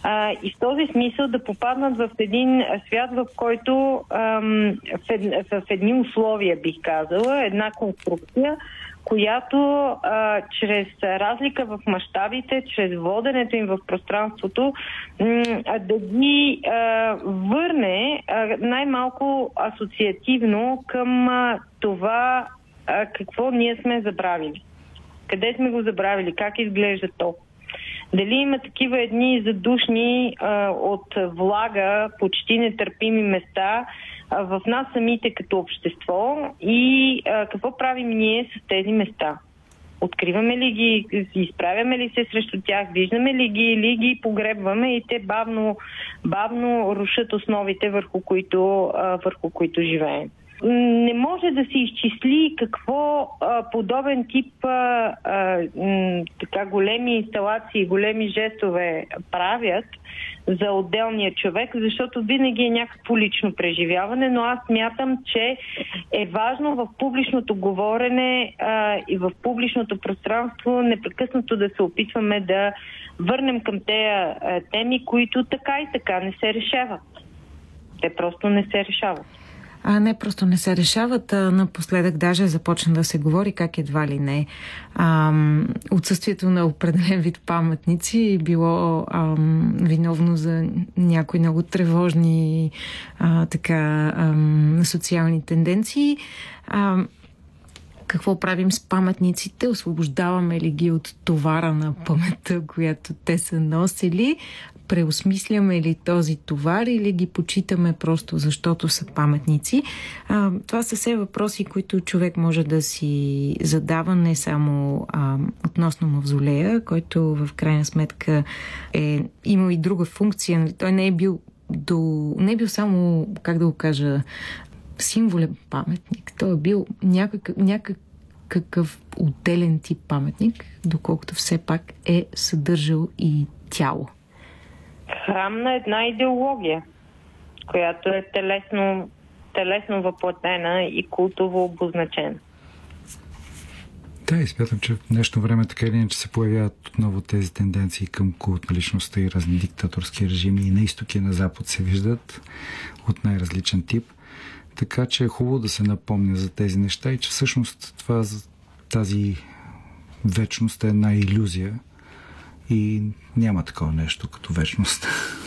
и в този смисъл да попаднат в един свят, в който в едни условия, бих казала, една конструкция, която чрез разлика в мащабите, чрез воденето им в пространството, да ги върне най-малко асоциативно към това какво ние сме забравили. Къде сме го забравили? Как изглежда то? Дали има такива едни задушни от влага, почти нетърпими места в нас самите като общество и какво правим ние с тези места? Откриваме ли ги, изправяме ли се срещу тях, виждаме ли ги или ги погребваме и те бавно рушат основите, върху които живеем. Не може да се изчисли какво подобен тип така големи инсталации, големи жестове правят за отделния човек, защото винаги е някакво лично преживяване, но аз смятам, че е важно в публичното говорене и в публичното пространство непрекъснато да се опитваме да върнем към тези теми, които така и така не се решават. Те просто не се решават. Не просто не се решават, напоследък даже започна да се говори как едва ли не отсъствието на определен вид паметници било виновно за някои много тревожни социални тенденции. Какво правим с паметниците? Освобождаваме ли ги от товара на паметта, която те са носили? Преосмисляме ли този товар или ги почитаме просто защото са паметници? Това са все въпроси, които човек може да си задава не само относно мавзолея, който в крайна сметка е имал и друга функция. Той не е бил само, как да го кажа, символен паметник. Той е бил някакъв отделен тип паметник, доколкото все пак е съдържал и тяло. Храм на една идеология, която е телесно въплатена и култово обозначена. Да, и смятам, че в днешно време така или иначе се появяват отново тези тенденции към култ на личността и разни диктаторски режими и на изток и на запад се виждат от най-различен тип. Така че е хубаво да се напомня за тези неща и че всъщност тази вечност е една илюзия и няма такова нещо като вечност.